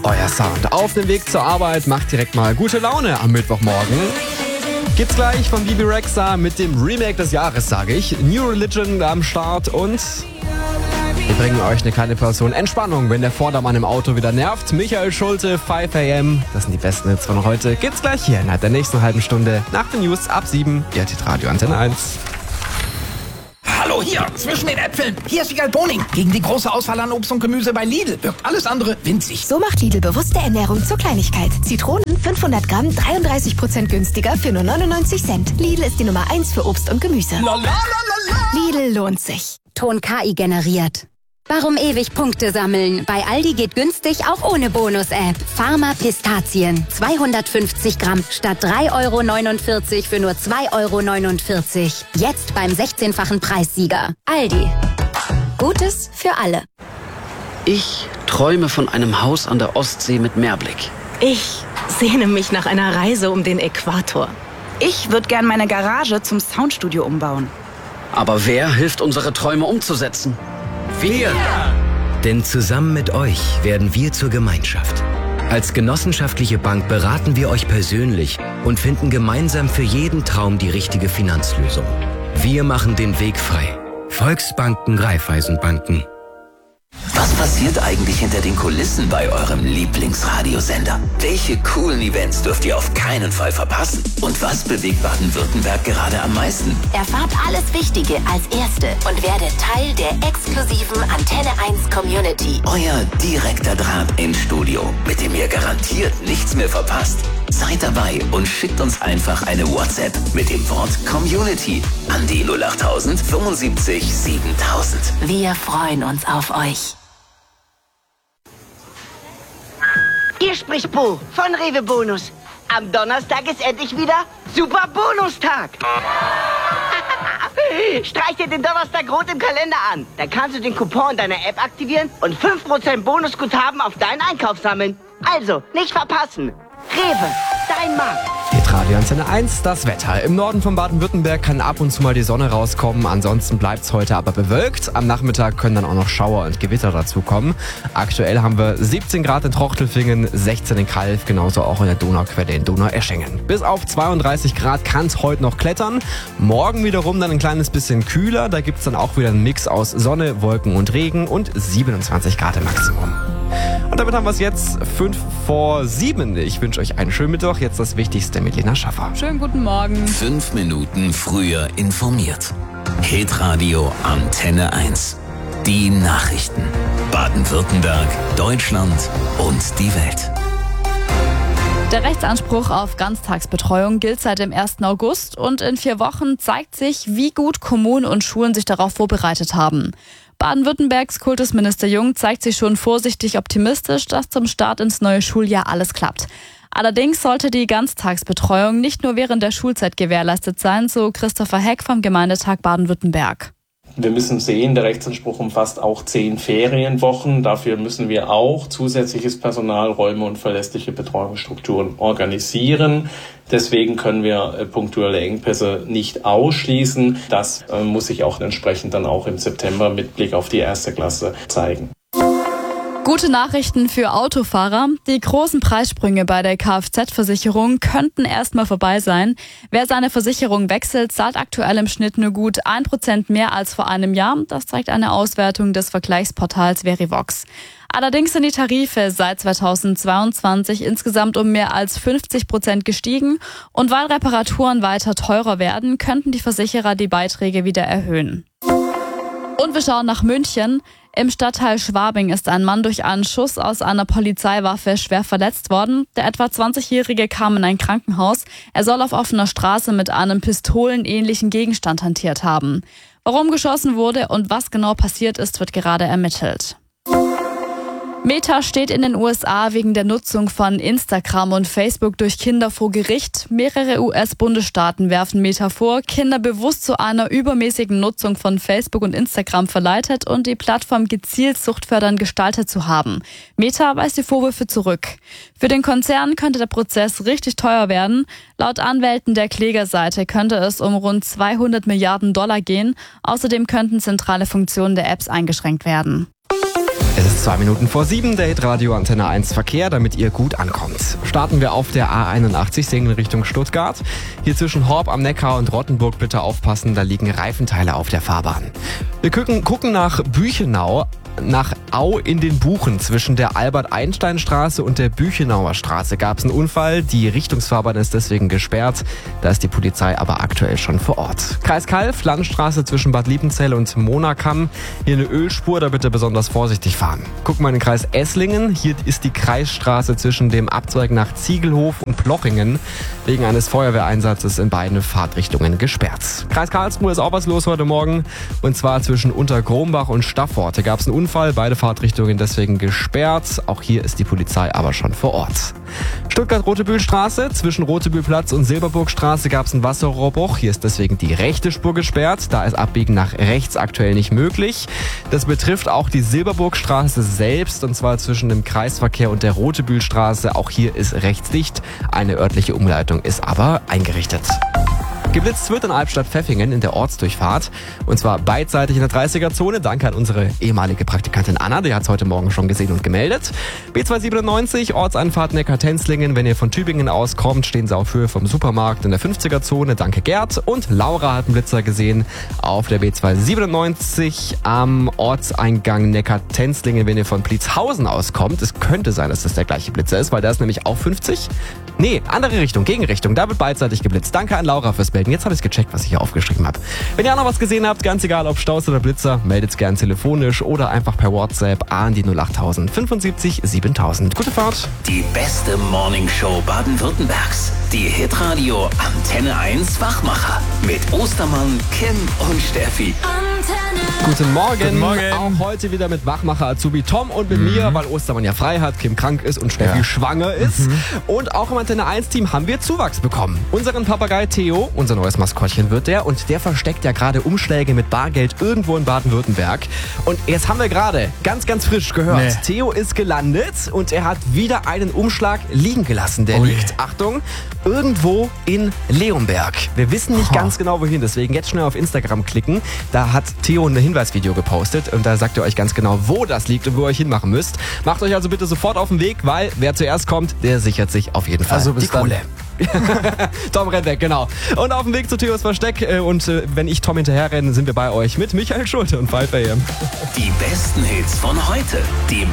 euer Sound. Auf dem Weg zur Arbeit macht direkt mal gute Laune am Mittwochmorgen. Gibt's gleich von Bibi Rexha mit dem Remake des Jahres, sage ich. New Religion am Start und wir bringen euch eine kleine Portion Entspannung, wenn der Vordermann im Auto wieder nervt. Michael Schulte, 5 AM. Das sind die besten Hits von heute. Gibt's gleich hier innerhalb der nächsten halben Stunde nach den News ab 7. Ihr hört Radio Antenne 1. Hallo hier, zwischen den Äpfeln. Hier ist Wiegald Boning. Gegen die große Auswahl an Obst und Gemüse bei Lidl wirkt alles andere winzig. So macht Lidl bewusste Ernährung zur Kleinigkeit. Zitronen 500 Gramm, 33% günstiger für nur 99 Cent. Lidl ist die Nummer 1 für Obst und Gemüse. Lidl lohnt sich. Ton KI generiert. Warum ewig Punkte sammeln? Bei Aldi geht günstig auch ohne Bonus-App. Pharma Pistazien. 250 Gramm statt 3,49 € für nur 2,49 €. Jetzt beim 16-fachen Preissieger. Aldi. Gutes für alle. Ich träume von einem Haus an der Ostsee mit Meerblick. Ich sehne mich nach einer Reise um den Äquator. Ich würde gern meine Garage zum Soundstudio umbauen. Aber wer hilft, unsere Träume umzusetzen? Wir! Denn zusammen mit euch werden wir zur Gemeinschaft. Als genossenschaftliche Bank beraten wir euch persönlich und finden gemeinsam für jeden Traum die richtige Finanzlösung. Wir machen den Weg frei. Volksbanken, Raiffeisenbanken. Was passiert eigentlich hinter den Kulissen bei eurem Lieblingsradiosender? Welche coolen Events dürft ihr auf keinen Fall verpassen? Und was bewegt Baden-Württemberg gerade am meisten? Erfahrt alles Wichtige als Erste und werdet Teil der exklusiven Antenne 1 Community. Euer direkter Draht ins Studio, mit dem ihr garantiert nichts mehr verpasst. Seid dabei und schickt uns einfach eine WhatsApp mit dem Wort Community an die 08000 75 7000. Wir freuen uns auf euch. Hier spricht Bo von Rewe Bonus. Am Donnerstag ist endlich wieder Super Bonustag. Streich dir den Donnerstag rot im Kalender an. Dann kannst du den Coupon in deiner App aktivieren und 5% Bonusguthaben auf deinen Einkauf sammeln. Also, nicht verpassen. Rewe, dein Markt. Geht Radio Antenne 1, das Wetter. Im Norden von Baden-Württemberg kann ab und zu mal die Sonne rauskommen. Ansonsten bleibt es heute aber bewölkt. Am Nachmittag können dann auch noch Schauer und Gewitter dazukommen. Aktuell haben wir 17 Grad in Trochtelfingen, 16 in Calw, genauso auch in der Donauquelle in Donaueschingen. Bis auf 32 Grad kann es heute noch klettern. Morgen wiederum dann ein kleines bisschen kühler. Da gibt es dann auch wieder einen Mix aus Sonne, Wolken und Regen und 27 Grad im Maximum. Und damit haben wir es jetzt 5 vor 7. Ich wünsche euch einen schönen Mittwoch. Jetzt das Wichtigste mit Lena Schaffer. Schönen guten Morgen. 5 Minuten früher informiert. Hitradio Antenne 1. Die Nachrichten. Baden-Württemberg, Deutschland und die Welt. Der Rechtsanspruch auf Ganztagsbetreuung gilt seit dem 1. August und in 4 Wochen zeigt sich, wie gut Kommunen und Schulen sich darauf vorbereitet haben. Baden-Württembergs Kultusminister Jung zeigt sich schon vorsichtig optimistisch, dass zum Start ins neue Schuljahr alles klappt. Allerdings sollte die Ganztagsbetreuung nicht nur während der Schulzeit gewährleistet sein, so Christopher Heck vom Gemeindetag Baden-Württemberg. Wir müssen sehen, der Rechtsanspruch umfasst auch 10 Ferienwochen. Dafür müssen wir auch zusätzliches Personal, Räume und verlässliche Betreuungsstrukturen organisieren. Deswegen können wir punktuelle Engpässe nicht ausschließen. Das muss sich auch entsprechend dann auch im September mit Blick auf die 1. Klasse zeigen. Gute Nachrichten für Autofahrer. Die großen Preissprünge bei der Kfz-Versicherung könnten erstmal vorbei sein. Wer seine Versicherung wechselt, zahlt aktuell im Schnitt nur gut 1% mehr als vor einem Jahr. Das zeigt eine Auswertung des Vergleichsportals Verivox. Allerdings sind die Tarife seit 2022 insgesamt um mehr als 50% gestiegen. Und weil Reparaturen weiter teurer werden, könnten die Versicherer die Beiträge wieder erhöhen. Und wir schauen nach München. Im Stadtteil Schwabing ist ein Mann durch einen Schuss aus einer Polizeiwaffe schwer verletzt worden. Der etwa 20-Jährige kam in ein Krankenhaus. Er soll auf offener Straße mit einem pistolenähnlichen Gegenstand hantiert haben. Warum geschossen wurde und was genau passiert ist, wird gerade ermittelt. Meta steht in den USA wegen der Nutzung von Instagram und Facebook durch Kinder vor Gericht. Mehrere US-Bundesstaaten werfen Meta vor, Kinder bewusst zu einer übermäßigen Nutzung von Facebook und Instagram verleitet und die Plattform gezielt suchtfördernd gestaltet zu haben. Meta weist die Vorwürfe zurück. Für den Konzern könnte der Prozess richtig teuer werden. Laut Anwälten der Klägerseite könnte es um rund $200 Milliarden gehen. Außerdem könnten zentrale Funktionen der Apps eingeschränkt werden. Es ist 2 Minuten vor 7, der Hitradio Antenne 1 Verkehr, damit ihr gut ankommt. Starten wir auf der A81 Singen Richtung Stuttgart. Hier zwischen Horb am Neckar und Rottenburg bitte aufpassen, da liegen Reifenteile auf der Fahrbahn. Wir gucken nach Büchenau. Nach Au in den Buchen zwischen der Albert-Einstein-Straße und der Büchenauer Straße gab es einen Unfall. Die Richtungsfahrbahn ist deswegen gesperrt. Da ist die Polizei aber aktuell schon vor Ort. Kreis Calw, Landstraße zwischen Bad Liebenzell und Monakam. Hier eine Ölspur, da bitte besonders vorsichtig fahren. Gucken wir in den Kreis Esslingen. Hier ist die Kreisstraße zwischen dem Abzweig nach Ziegelhof und Plochingen wegen eines Feuerwehreinsatzes in beiden Fahrtrichtungen gesperrt. Kreis Karlsruhe ist auch was los heute Morgen. Und zwar zwischen Untergrombach und Staffort. Da gab es einen Unfall, beide Fahrtrichtungen deswegen gesperrt. Auch hier ist die Polizei aber schon vor Ort. Stuttgart-Rotebühlstraße, zwischen Rotebühlplatz und Silberburgstraße gab es einen Wasserrohrbruch. Hier ist deswegen die rechte Spur gesperrt. Da ist Abbiegen nach rechts aktuell nicht möglich. Das betrifft auch die Silberburgstraße selbst, und zwar zwischen dem Kreisverkehr und der Rotebühlstraße. Auch hier ist rechts dicht. Eine örtliche Umleitung ist aber eingerichtet. Geblitzt wird in Albstadt-Pfeffingen in der Ortsdurchfahrt. Und zwar beidseitig in der 30er-Zone. Danke an unsere ehemalige Praktikantin Anna, die hat es heute Morgen schon gesehen und gemeldet. B297, Ortseinfahrt Neckar-Tenzlingen. Wenn ihr von Tübingen auskommt, stehen sie auf Höhe vom Supermarkt in der 50er-Zone. Danke Gerd. Und Laura hat einen Blitzer gesehen auf der B297 am Ortseingang Neckar-Tenzlingen. Wenn ihr von Pliezhausen auskommt, es könnte sein, dass das der gleiche Blitzer ist, weil da ist nämlich auch 50. Nee, andere Richtung, Gegenrichtung. Da wird beidseitig geblitzt. Danke an Laura fürs Melden. Jetzt habe ich es gecheckt, was ich hier aufgeschrieben habe. Wenn ihr auch noch was gesehen habt, ganz egal ob Staus oder Blitzer, meldet gern telefonisch oder einfach per WhatsApp an die 08000 75 7000. Gute Fahrt. Die beste Morningshow Baden-Württembergs. Die Hitradio Antenne 1 Wachmacher. Mit Ostermann, Kim und Steffi. Guten Morgen. Guten Morgen. Auch heute wieder mit Wachmacher Azubi Tom und mit mir, weil Ostermann ja frei hat, Kim krank ist und Steffi schwanger ist. Und auch im Antenne 1 Team haben wir Zuwachs bekommen. Unseren Papagei Theo, unser neues Maskottchen wird der, und der versteckt ja gerade Umschläge mit Bargeld irgendwo in Baden-Württemberg. Und jetzt haben wir gerade ganz, ganz frisch gehört, Theo ist gelandet und er hat wieder einen Umschlag liegen gelassen. Der liegt, Achtung, irgendwo in Leonberg. Wir wissen nicht ganz genau wohin, deswegen jetzt schnell auf Instagram klicken. Da hat Theo ein Hinweisvideo gepostet und da sagt er euch ganz genau, wo das liegt und wo ihr euch hinmachen müsst. Macht euch also bitte sofort auf den Weg, weil wer zuerst kommt, der sichert sich auf jeden Fall die Kohle. Tom rennt weg, genau. Und auf dem Weg zu Theos Versteck und wenn ich Tom hinterher renne, sind wir bei euch mit Michael Schulte und Pfeiffer hier. Die besten Hits von heute, die